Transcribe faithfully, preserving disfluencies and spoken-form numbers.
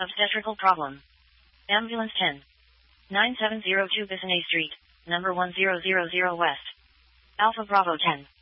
Obstetrical problem. Ambulance ten. nine seven zero two Bissonnais Street, number one zero zero zero West. Alpha Bravo ten.